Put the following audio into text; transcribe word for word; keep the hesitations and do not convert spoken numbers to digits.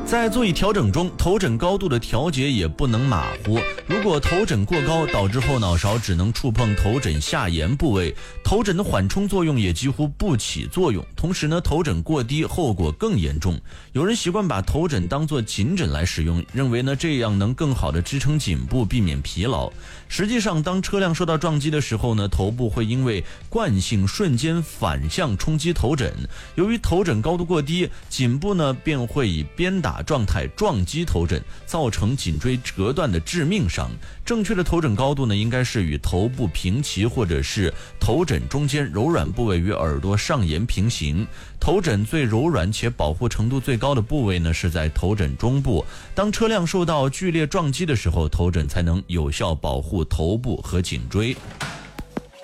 在座椅调整中，头枕高度的调节也不能马虎。如果头枕过高，导致后脑勺只能触碰头枕下沿部位，头枕的缓冲作用也几乎不起作用。同时呢，头枕过低，后果更严重。有人习惯把头枕当作颈枕来使用，认为呢这样能更好的支撑颈部，避免疲劳。实际上，当车辆受到撞击的时候呢，头部会因为惯性瞬间反向冲击头枕，由于头枕高度过低，颈部呢便会以鞭打状态撞击头枕，造成颈椎折断的致命伤。正确的头枕高度呢，应该是与头部平齐，或者是头枕中间柔软部位与耳朵上沿平行。头枕最柔软且保护程度最高的部位呢，是在头枕中部。当车辆受到剧烈撞击的时候，头枕才能有效保护头部和颈椎。